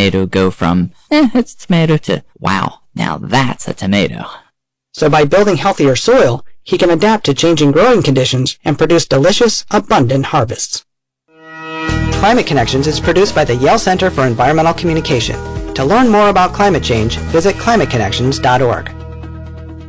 tomato go from, it's a tomato to, wow, now that's a tomato. So by building healthier soil, he can adapt to changing growing conditions and produce delicious, abundant harvests. Climate Connections is produced by the Yale Center for Environmental Communication. To learn more about climate change, visit climateconnections.org.